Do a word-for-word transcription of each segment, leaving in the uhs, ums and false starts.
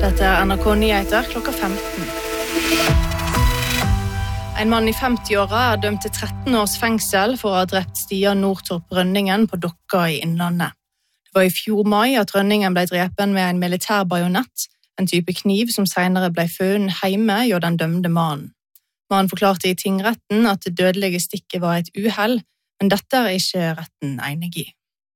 Dette er N R K Nyheter klokka femten. En mann i femti-åra er dømt til tretten års fengsel for å ha drept Stian Nordtorp Rønningen på Dokka i Innlandet. Det var i fjor mai at Rønningen ble drepen med en militær bajonett, en type kniv som senere ble funnet hjemme hjå den dømde mannen. Mannen forklarte i tingretten at det dødelige stikket var et uhell, men dette er ikke retten enig i.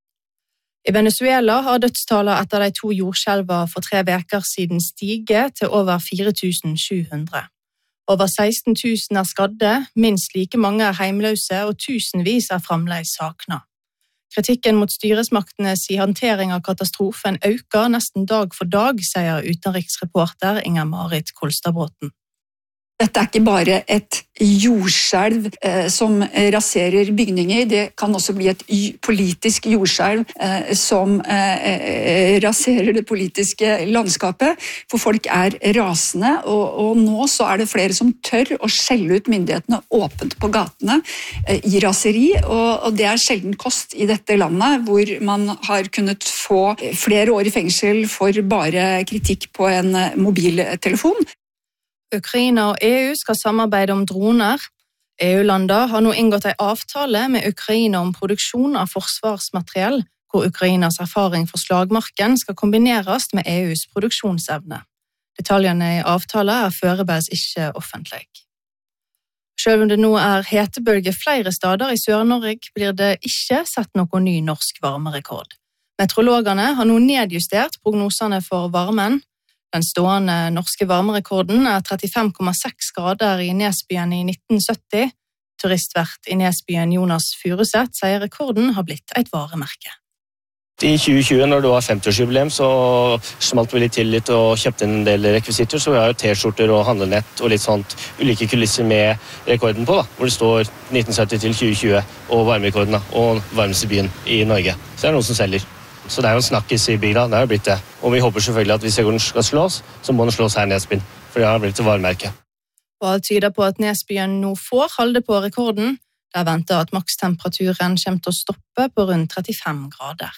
I Venezuela har dødstallet etter de to jordskjelver for tre veker siden stiget til over fire tusen sju hundre. Over seksten tusen er skadde, minst like mange er heimløse og tusenvis er fremdeles savna. Kritikken mot styresmaktenes i håndtering av katastrofen øker nesten dag for dag, sier utenriksreporter Inger-Marit Kolstadbråten. Dette er ikke bare et jordskjelv eh, som raserer bygninger, det kan også bli et politisk jordskjelv eh, som eh, raserer det politiske landskapet, for folk er rasende, og, og nå så er det flere som tør å skjelle ut myndighetene åpent på gatene eh, i raseri, og, og det er sjelden kost i dette landet, hvor man har kunnet få flere år i fengsel for bare kritikk på en mobiltelefon. Ukraina og E U skal samarbeide om droner. E U-landet har nå inngått en avtale med Ukraina om produksjon av forsvarsmateriell, hvor Ukrainas erfaring fra slagmarken skal kombineres med E U's produksjonsevne. Detaljene i avtalen er foreløpig ikke offentlig. Selv om det nå er hetebølge flere steder i Sør-Norge, blir det ikke sett noen ny norsk varmerekord. Meteorologene har nå nedjustert prognosene for varmen. Den stående norske varmerekorden er trettifem komma seks grader i Nesbyen i nitten sytti. Turistvert i Nesbyen Jonas Furuseth sier rekorden har blitt et varemerke. I tjue tjue, når det var femti-årsjubileum, så smalt vi litt til litt og kjøpte en del rekvisitter, så vi har jo T-skjorter og handlenett og litt sånt ulike kulisser med rekorden på, da, hvor det står nitten sytti til tjue tjue og varmerekorden da, og varmeste byen i Norge. Så det er noen som selger. Så det er jo en snakkis i bygda, det har blitt det. Og vi håper selvfølgelig at hvis rekorden skal slås, så må den slås her i Nesbyen, for det har blitt et varemerke. Og alt tyder på at Nesbyen nå får holde på rekorden. Det er ventet at makstemperaturen kommer til å stoppe på rundt trettifem grader.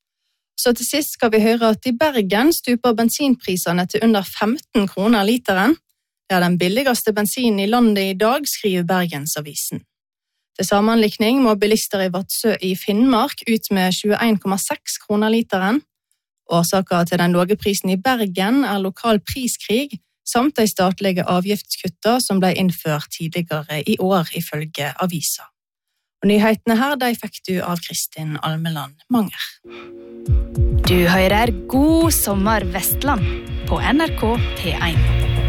Så til sist skal vi høre at i Bergen stuper bensinprisene til under femten kroner literen. Det er den billigste bensinen i landet i dag, skriver Bergensavisen. Til sammenlikning må bilister i Vadsø i Finnmark ut med tjueen komma seks kroner literen. Årsaken til den lave prisen i Bergen er lokal priskrig, samt de statlige avgiftskutta som ble innført tidligere i år, ifølge avisa. Og nyhetene her, de fikk du av Kristin Almeland Manger. Du hører God sommer Vestland på N R K P en.